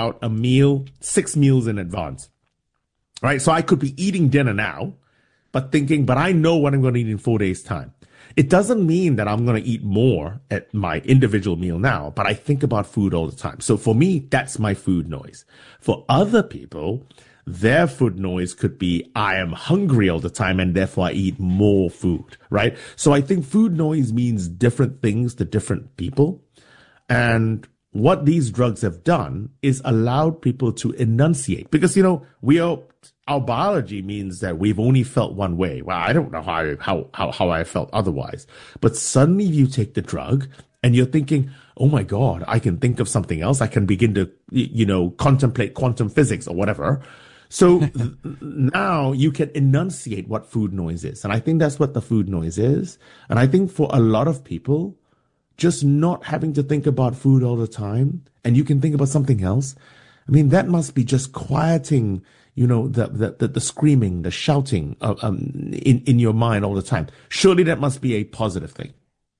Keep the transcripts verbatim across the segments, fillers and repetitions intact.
out a meal six meals in advance, right? So I could be eating dinner now, but thinking, but I know what I'm going to eat in four days' time. It doesn't mean that I'm going to eat more at my individual meal now, but I think about food all the time. So for me, that's my food noise. For other people, their food noise could be, I am hungry all the time and therefore I eat more food, right? So I think food noise means different things to different people. And what these drugs have done is allowed people to enunciate, because, you know, we are, our biology means that we've only felt one way. Well, I don't know how, how, how, how I felt otherwise, but suddenly you take the drug and you're thinking, oh my God, I can think of something else. I can begin to, you know, contemplate quantum physics or whatever. So th- now you can enunciate what food noise is. And I think that's what the food noise is. And I think for a lot of people, just not having to think about food all the time, and you can think about something else. I mean, that must be just quieting, you know, the the the, the screaming, the shouting uh, um, in in your mind all the time. Surely that must be a positive thing.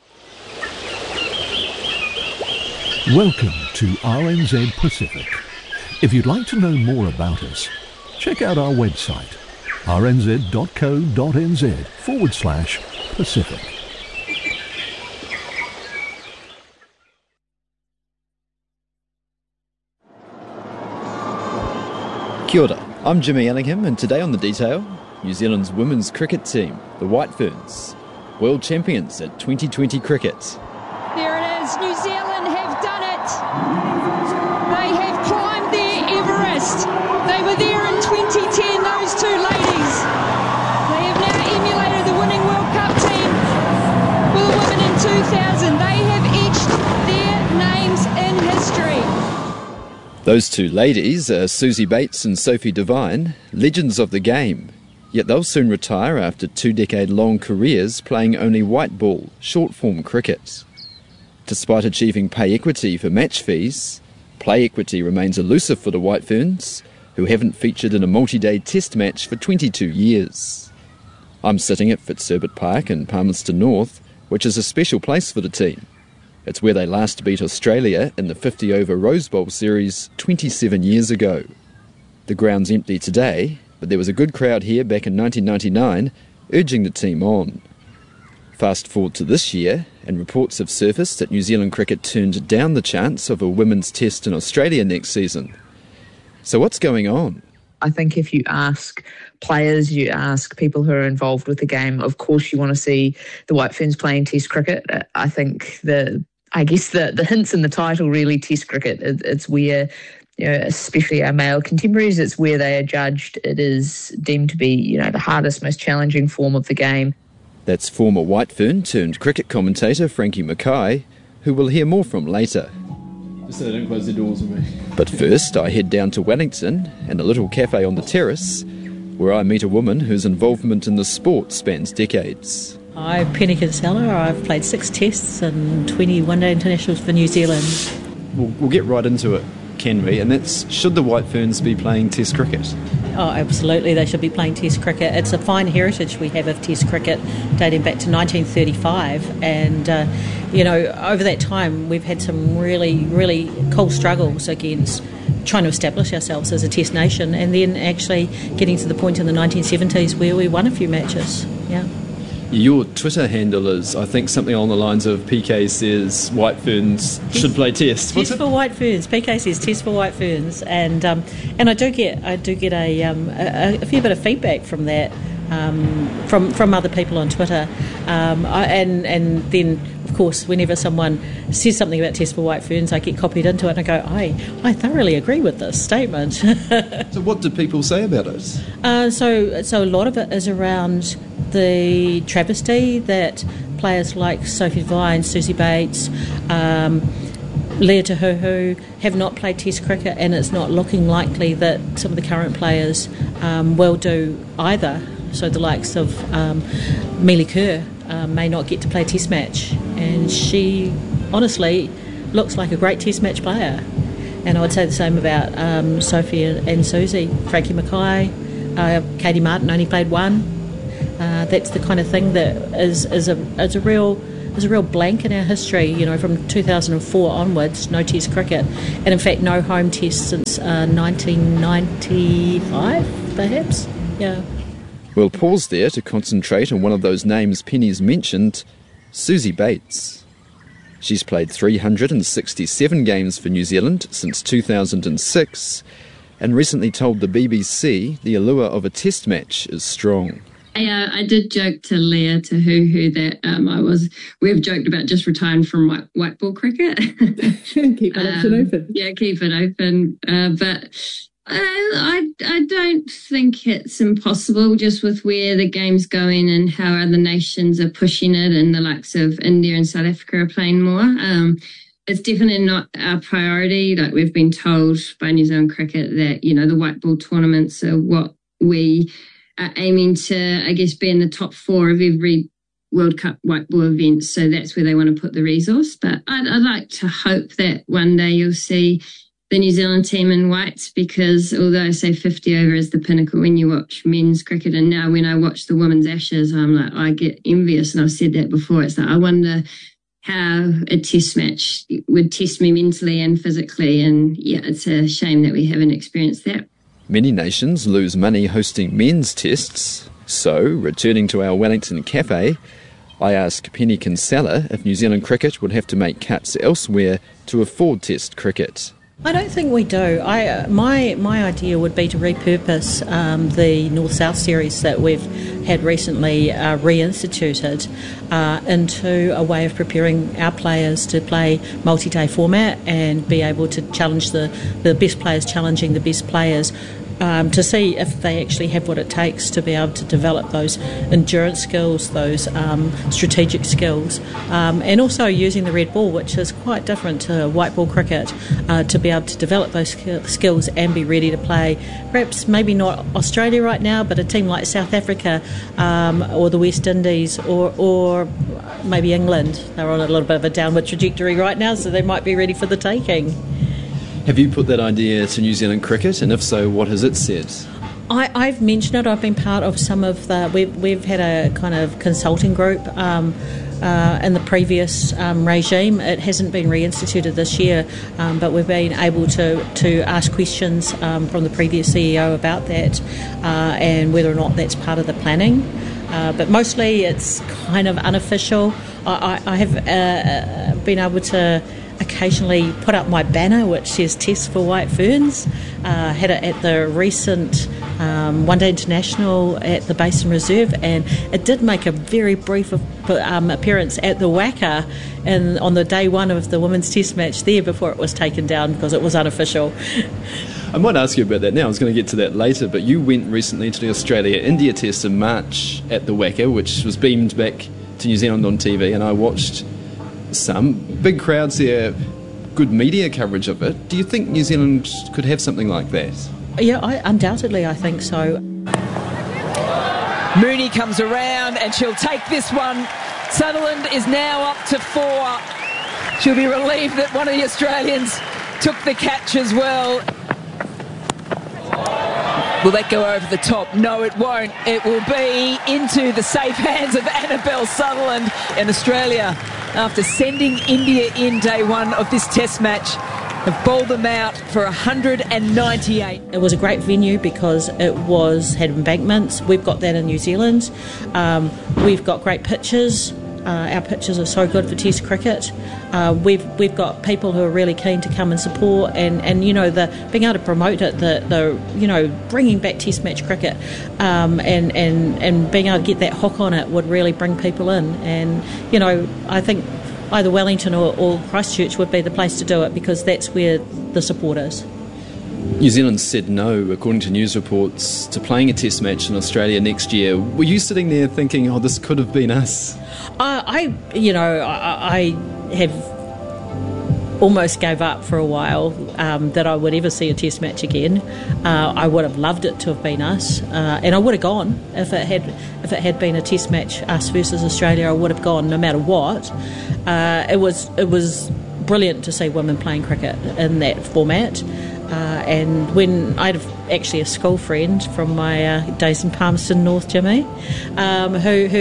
Welcome to R N Z Pacific. If you'd like to know more about us, check out our website, rnz.co.nz forward slash Pacific. Kia ora, I'm Jimmy Ellingham, and today on The Detail, New Zealand's women's cricket team, the White Ferns, world champions at twenty twenty cricket. There it is, New Zealand have done it. They have climbed their Everest. They were there in twenty ten, those two ladies. They have now emulated the winning World Cup team for the women in two thousand. They have etched their names in history. Those two ladies are Susie Bates and Sophie Devine, legends of the game, yet they'll soon retire after two decade-long careers playing only white ball, short-form cricket. Despite achieving pay equity for match fees, play equity remains elusive for the White Ferns, who haven't featured in a multi-day test match for twenty-two years. I'm sitting at Fitzherbert Park in Palmerston North, which is a special place for the team. It's where they last beat Australia in the fifty-over Rose Bowl series twenty-seven years ago. The ground's empty today, but there was a good crowd here back in nineteen ninety-nine, urging the team on. Fast forward to this year, and reports have surfaced that New Zealand cricket turned down the chance of a women's test in Australia next season. So what's going on? I think if you ask players, you ask people who are involved with the game, of course you want to see the White Ferns playing Test cricket. I think the I guess the, the hints in the title really, Test cricket. It, it's where, you know, especially our male contemporaries, it's where they are judged. It is deemed to be, you know, the hardest, most challenging form of the game. That's former White Fern turned cricket commentator Frankie Mackay, who we'll hear more from later. Just so they don't close the doors with me. But first, I head down to Wellington and a little cafe on the terrace, where I meet a woman whose involvement in the sport spans decades. I'm Penny Kinsella. I've played six tests and twenty one-day internationals for New Zealand. We'll, we'll get right into it, can we? And that's, should the White Ferns be playing Test cricket? Oh, absolutely, they should be playing Test cricket. It's a fine heritage we have of Test cricket dating back to nineteen thirty-five, and uh, you know, over that time we've had some really, really cool struggles against trying to establish ourselves as a Test nation, and then actually getting to the point in the nineteen seventies where we won a few matches. Yeah. Your Twitter handle is, I think, something along the lines of P K says White Ferns should play Test. Test for White Ferns. P K says Test for White Ferns, and um, and I do get I do get a um, a, a fair bit of feedback from that um, from from other people on Twitter, um, I, and and then of course whenever someone says something about Test for White Ferns, I get copied into it and I go, I I thoroughly agree with this statement. So what do people say about it? Uh, so so a lot of it is around the travesty that players like Sophie Devine, Susie Bates, um, Leah Tahuhu have not played Test cricket, and it's not looking likely that some of the current players um, will do either. So the likes of um, Mealy Kerr uh, may not get to play a Test match, and she honestly looks like a great Test match player. And I would say the same about um, Sophie and, and Susie. Frankie Mackay, uh, Katie Martin only played one. Uh, that's the kind of thing that is is a is a real there's a real blank in our history. You know, from two thousand four onwards, no Test cricket, and in fact, no home Test since uh, nineteen ninety-five, perhaps. Yeah. We'll pause there to concentrate on one of those names Penny's mentioned, Suzie Bates. She's played three hundred sixty-seven games for New Zealand since two thousand six, and recently told the B B C the allure of a Test match is strong. I, uh, I did joke to Leah, to Hoo Hoo, that um, I was, we've joked about just retiring from white, white ball cricket. Keep that option um, open. Yeah, keep it open. Uh, but uh, I, I don't think it's impossible, just with where the game's going and how other nations are pushing it, and the likes of India and South Africa are playing more. Um, it's definitely not our priority. Like, we've been told by New Zealand Cricket that, you know, the white ball tournaments are what we are aiming to, I guess, be in the top four of every World Cup white ball event. So that's where they want to put the resource. But I'd, I'd like to hope that one day you'll see the New Zealand team in white, because although I say fifty over is the pinnacle when you watch men's cricket, and now when I watch the women's Ashes, I'm like, I get envious, and I've said that before. It's like, I wonder how a test match would test me mentally and physically. And yeah, it's a shame that we haven't experienced that. Many nations lose money hosting men's tests, so, returning to our Wellington cafe, I asked Penny Kinsella if New Zealand cricket would have to make cuts elsewhere to afford Test cricket. I don't think we do. I uh, my my idea would be to repurpose um, the North-South series that we've had recently uh, reinstituted uh, into a way of preparing our players to play multi-day format and be able to challenge the, the best players, challenging the best players. Um, to see if they actually have what it takes to be able to develop those endurance skills, those um, strategic skills, um, and also using the red ball, which is quite different to white ball cricket, uh, to be able to develop those skills and be ready to play. Perhaps maybe not Australia right now, but a team like South Africa um, or the West Indies or, or maybe England. They're on a little bit of a downward trajectory right now, so they might be ready for the taking. Have you put that idea to New Zealand cricket, and if so, what has it said? I, I've mentioned it. I've been part of some of the... We've, we've had a kind of consulting group um, uh, in the previous um, regime. It hasn't been reinstituted this year, um, but we've been able to, to ask questions um, from the previous C E O about that uh, and whether or not that's part of the planning. Uh, but mostly it's kind of unofficial. I, I, I have uh, been able to occasionally put up my banner which says Test for White Ferns. Uh, had it at the recent um, One Day International at the Basin Reserve, and it did make a very brief um, appearance at the Wacker and on the day one of the women's Test match there before it was taken down because it was unofficial. I might ask you about that now. I was going to get to that later, but you went recently to the Australia-India Test in March at the Wacker, which was beamed back to New Zealand on T V, and I watched some. Big crowds there, good media coverage of it. Do you think New Zealand could have something like that? Yeah, I, undoubtedly I think so. Mooney comes around and she'll take this one. Sutherland is now up to four. She'll be relieved that one of the Australians took the catch as well. Will that go over the top? No, it won't. It will be into the safe hands of Annabelle Sutherland, and Australia, after sending India in day one of this Test match, have bowled them out for one hundred ninety-eight. It was a great venue because it was had embankments. We've got that in New Zealand. Um, we've got great pitches. Uh, our pitches are so good for Test cricket. Uh, we've we've got people who are really keen to come and support, and, and you know the being able to promote it, the the you know bringing back Test match cricket, um, and and and being able to get that hook on it would really bring people in. And you know I think either Wellington or, or Christchurch would be the place to do it because that's where the support is. New Zealand said no, according to news reports, to playing a Test match in Australia next year. Were you sitting there thinking, oh, this could have been us? Uh, I, you know, I, I have almost gave up for a while um, that I would ever see a Test match again. Uh, I would have loved it to have been us, uh, and I would have gone if it had if it had been a Test match, us versus Australia. I would have gone no matter what. Uh, it was it was brilliant to see women playing cricket in that format. Uh, and when I had actually a school friend from my uh, days in Palmerston North, Jimmy, um, who who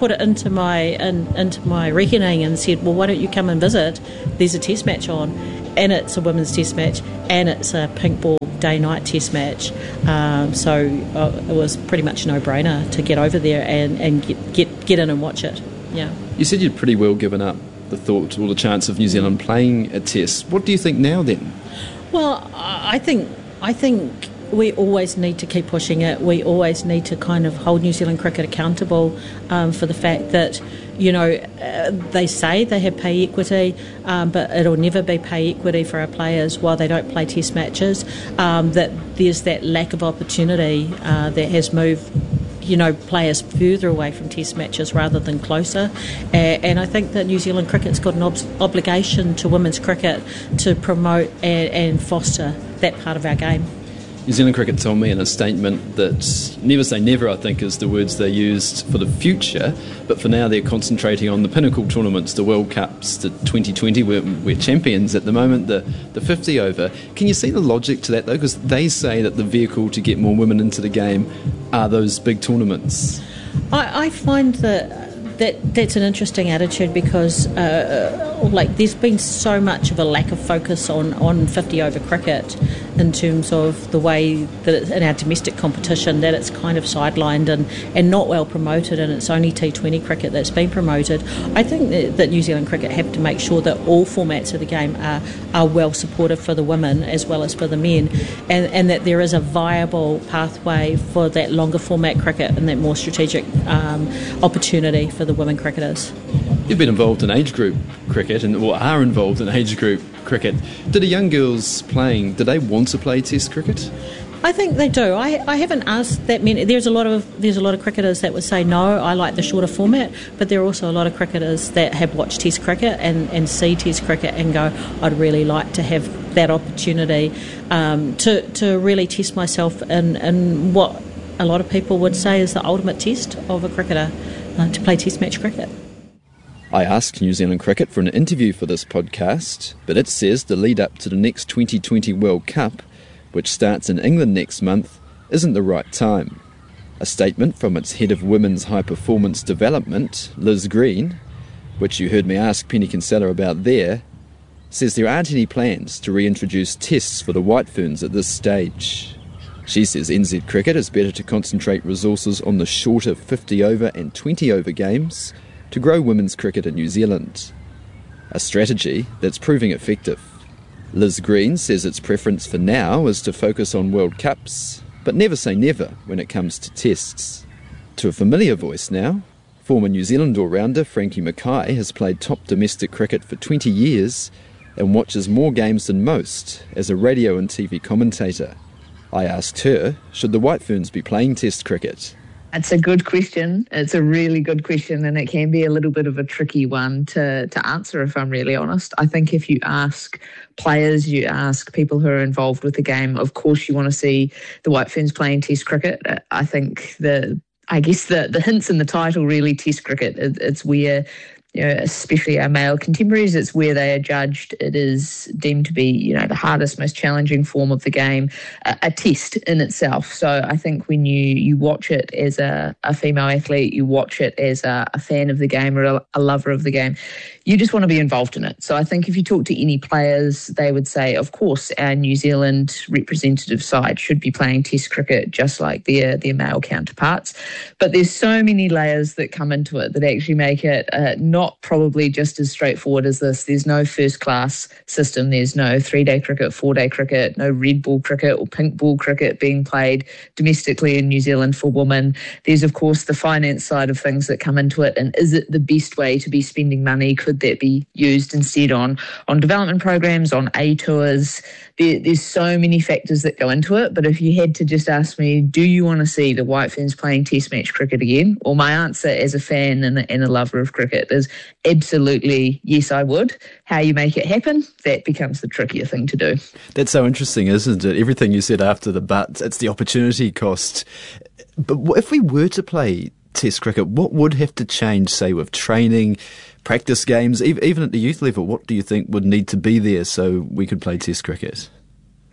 put it into my in, into my reckoning and said, well, why don't you come and visit? There's a test match on, and it's a women's test match, and it's a pink ball day-night test match. Um, so uh, it was pretty much a no-brainer to get over there and, and get, get get in and watch it. Yeah. You said you'd pretty well given up the thought or the chance of New Zealand playing a test. What do you think now then? Well, I think I think we always need to keep pushing it. We always need to kind of hold New Zealand cricket accountable um, for the fact that, you know, uh, they say they have pay equity, um, but it'll never be pay equity for our players while they don't play test matches. Um, that there's that lack of opportunity uh, that has moved, you know, players further away from test matches rather than closer. Uh, and I think that New Zealand cricket's got an ob- obligation to women's cricket to promote and, and foster that part of our game. New Zealand Cricket told me in a statement that never say never, I think, is the words they used for the future, but for now they're concentrating on the pinnacle tournaments, the World Cups, the twenty twenty, we're, we're champions at the moment, the, the fifty over. Can you see the logic to that, though? Because they say that the vehicle to get more women into the game are those big tournaments. I, I find that That that's an interesting attitude because, uh, like, there's been so much of a lack of focus on, on fifty over cricket in terms of the way that it's in our domestic competition, that it's kind of sidelined and, and not well promoted, and it's only T twenty cricket that's been promoted. I think that, that New Zealand cricket have to make sure that all formats of the game are, are well supported for the women as well as for the men, and, and that there is a viable pathway for that longer format cricket and that more strategic um, opportunity for the women cricketers. You've been involved in age group cricket and or are involved in age group cricket. Did the young girls playing, do they want to play Test cricket? I think they do. I, I haven't asked that many. There's a lot of there's a lot of cricketers that would say no, I like the shorter format, but there are also a lot of cricketers that have watched Test cricket and, and see Test cricket and go, I'd really like to have that opportunity um, to, to really test myself in, in what a lot of people would say is the ultimate test of a cricketer, uh, to play Test match cricket. I asked New Zealand Cricket for an interview for this podcast, but it says the lead up to the next twenty twenty World Cup, which starts in England next month, isn't the right time. A statement from its head of women's high performance development, Liz Green, which you heard me ask Penny Kinsella about there, says there aren't any plans to reintroduce tests for the White Ferns at this stage. She says N Z Cricket is better to concentrate resources on the shorter fifty over and twenty over games to grow women's cricket in New Zealand. A strategy that's proving effective. Liz Green says its preference for now is to focus on World Cups, but never say never when it comes to tests. To a familiar voice now, former New Zealand all-rounder Frankie Mackay has played top domestic cricket for twenty years and watches more games than most as a radio and T V commentator. I asked her, should the White Ferns be playing Test cricket? It's a good question. It's a really good question, and it can be a little bit of a tricky one to, to answer, if I'm really honest. I think if you ask players, you ask people who are involved with the game, of course you want to see the White Ferns playing Test cricket. I think the, I guess the, the hints in the title really, Test cricket. It, it's where, you know, especially our male contemporaries, it's where they are judged. It is deemed to be, you know, the hardest, most challenging form of the game, a, a test in itself. So I think when you, you watch it as a, a female athlete, you watch it as a, a fan of the game or a, a lover of the game, you just want to be involved in it. So I think if you talk to any players, they would say, of course, our New Zealand representative side should be playing Test cricket just like their, their male counterparts. But there's so many layers that come into it that actually make it uh, not Not probably just as straightforward as this. There's no first class system. There's no three-day cricket, four-day cricket, no red ball cricket or pink ball cricket being played domestically in New Zealand for women. There's, of course, the finance side of things that come into it. And is it the best way to be spending money? Could that be used instead on, on development programs, on A tours? There, there's so many factors that go into it. But if you had to just ask me, do you want to see the White Ferns playing Test match cricket again? Well, my answer as a fan and a, and a lover of cricket is absolutely yes, I would. How you make it happen, that becomes the trickier thing to do. That's so interesting, isn't it? Everything you said after the but, it's the opportunity cost. But if we were to play Test cricket, what would have to change, say, with training, practice games, even at the youth level? What do you think would need to be there so we could play Test cricket?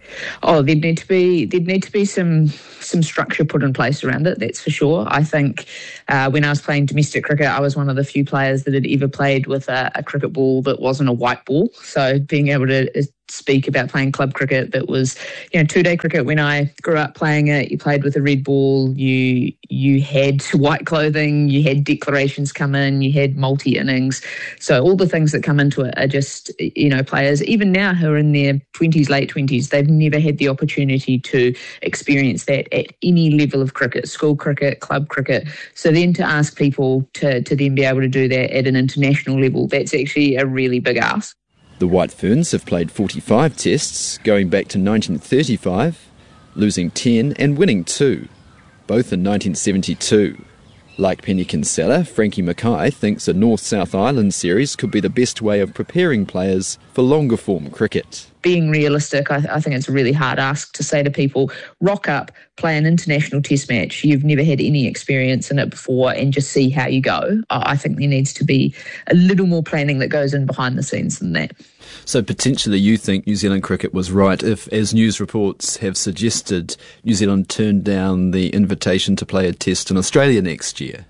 Oh, there'd need to be there'd need to be some some structure put in place around it. That's for sure. I think uh, when I was playing domestic cricket, I was one of the few players that had ever played with a, a cricket ball that wasn't a white ball. So being able to speak about playing club cricket that was, you know, two-day cricket when I grew up playing it, you played with a red ball, you you had white clothing, you had declarations come in, you had multi-innings. So all the things that come into it are just, you know, players, even now who are in their twenties, late twenties, they've never had the opportunity to experience that at any level of cricket, school cricket, club cricket. So then to ask people to, to then be able to do that at an international level, that's actually a really big ask. The White Ferns have played forty-five tests, going back to nineteen thirty-five, losing ten and winning two, both in nineteen seventy-two. Like Penny Kinsella, Frankie Mackay thinks a North-South Island series could be the best way of preparing players for longer-form cricket. Being realistic, I, I think it's a really hard ask to say to people, rock up, play an international test match. You've never had any experience in it before and just see how you go. I think there needs to be a little more planning that goes in behind the scenes than that. So potentially you think New Zealand cricket was right if, as news reports have suggested, New Zealand turned down the invitation to play a test in Australia next year?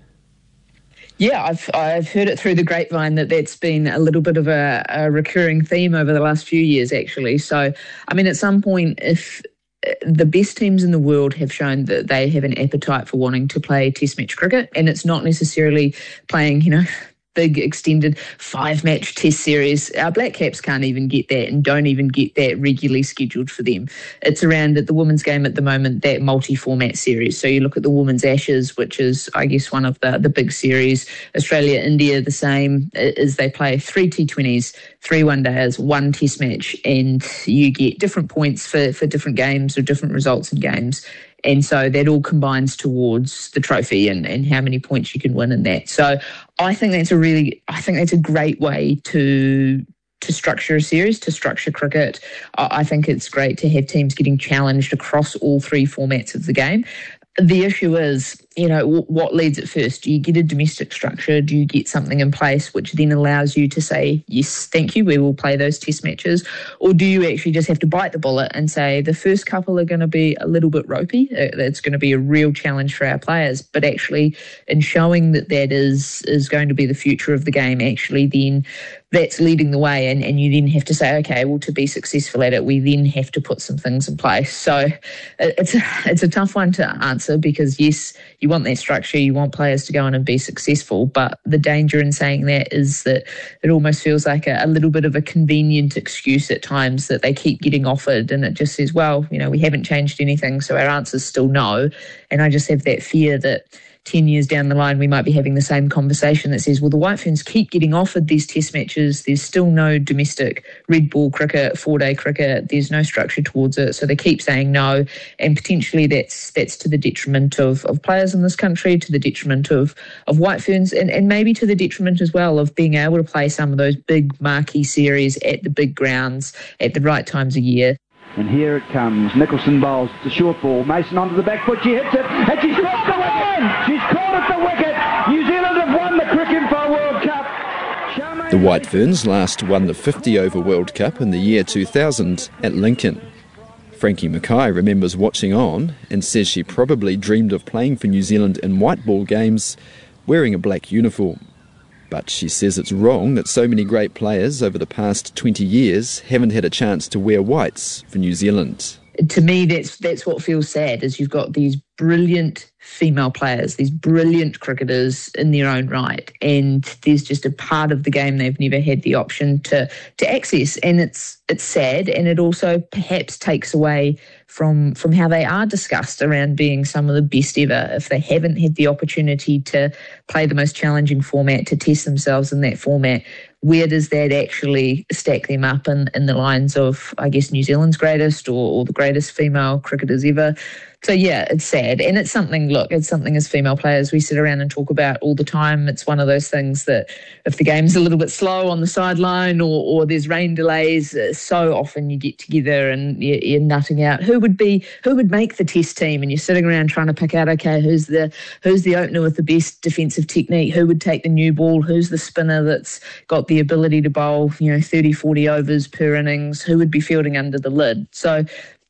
Yeah, I've I've heard it through the grapevine that that's been a little bit of a, a recurring theme over the last few years, actually. So, I mean, at some point, if the best teams in the world have shown that they have an appetite for wanting to play test match cricket, and it's not necessarily playing, you know, big extended five match test series. Our Black Caps can't even get that and don't even get that regularly scheduled for them. It's around at the women's game at the moment, that multi-format series. So you look at the Women's Ashes, which is, I guess, one of the, the big series. Australia, India, the same, is they play three T twenties, three one-dayers, one test match, and you get different points for, for different games or different results in games. And so that all combines towards the trophy and, and how many points you can win in that. So I think that's a really, I think that's a great way to to structure a series, to structure cricket. I think it's great to have teams getting challenged across all three formats of the game. The issue is, you know, what leads it first? Do you get a domestic structure? Do you get something in place which then allows you to say, yes, thank you, we will play those test matches? Or do you actually just have to bite the bullet and say the first couple are going to be a little bit ropey? It's going to be a real challenge for our players. But actually, in showing that that is, is going to be the future of the game, actually then that's leading the way, and, and you then have to say, okay, well, to be successful at it, we then have to put some things in place. So it's a, it's a tough one to answer because, yes, you want that structure, you want players to go on and be successful, but the danger in saying that is that it almost feels like a, a little bit of a convenient excuse at times that they keep getting offered, and it just says, well, you know, we haven't changed anything, so our answer's still no. And I just have that fear that ten years down the line, we might be having the same conversation that says, well, the White Ferns keep getting offered these test matches. There's still no domestic red ball cricket, four-day cricket. There's no structure towards it. So they keep saying no. And potentially that's that's to the detriment of, of players in this country, to the detriment of, of White Ferns, and, and maybe to the detriment as well of being able to play some of those big marquee series at the big grounds at the right times of year. And here it comes. Nicholson bowls. It's a short ball. Mason onto the back foot. She hits it. And she's caught the wicket. She's caught at the wicket. New Zealand have won the Cricinfo World Cup. Charmaine The White Ferns last won the fifty over World Cup in the year two thousand at Lincoln. Frankie Mackay remembers watching on and says she probably dreamed of playing for New Zealand in white ball games wearing a black uniform. But she says it's wrong that so many great players over the past twenty years haven't had a chance to wear whites for New Zealand. To me, that's that's what feels sad, is you've got these brilliant female players, these brilliant cricketers in their own right, and there's just a part of the game they've never had the option to to access, and it's it's sad, and it also perhaps takes away from from how they are discussed around being some of the best ever. If they haven't had the opportunity to play the most challenging format, to test themselves in that format, where does that actually stack them up in, in the lines of, I guess, New Zealand's greatest or, or the greatest female cricketers ever? So, yeah, it's sad. And it's something, look, it's something as female players we sit around and talk about all the time. It's one of those things that if the game's a little bit slow on the sideline or, or there's rain delays, uh, so often you get together and you're, you're nutting out who would be, who would make the test team, and you're sitting around trying to pick out, okay, who's the who's the opener with the best defensive technique, who would take the new ball, who's the spinner that's got the ability to bowl, you know, thirty, forty overs per innings, who would be fielding under the lid. So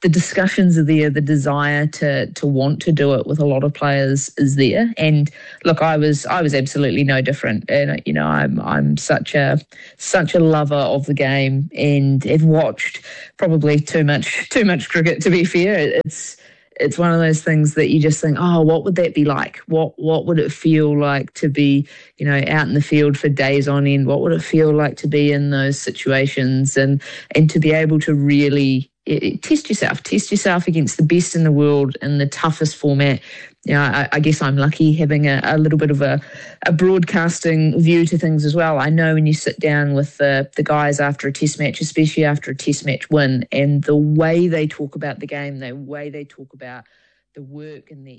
the discussions are there, the desire to to want to do it with a lot of players is there. And look, I was I was absolutely no different. And you know, I'm I'm such a such a lover of the game, and have watched probably too much too much cricket, to be fair. It's It's one of those things that you just think, oh, what would that be like? What what would it feel like to be, you know, out in the field for days on end? What would it feel like to be in those situations, and and to be able to really it, test yourself, test yourself against the best in the world in the toughest format. You know, I, I guess I'm lucky having a, a little bit of a, a broadcasting view to things as well. I know when you sit down with the, the guys after a test match, especially after a test match win, and the way they talk about the game, the way they talk about the work and the...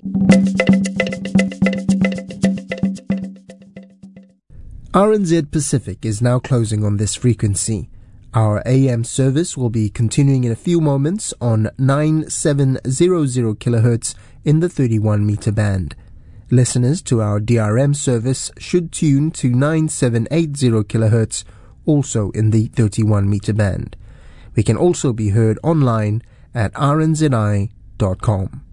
R N Z Pacific is now closing on this frequency. Our A M service will be continuing in a few moments on nine seven hundred kilohertz in the thirty-one meter band. Listeners to our D R M service should tune to nine seven eight zero kilohertz, also in the thirty-one meter band. We can also be heard online at r n z i dot com.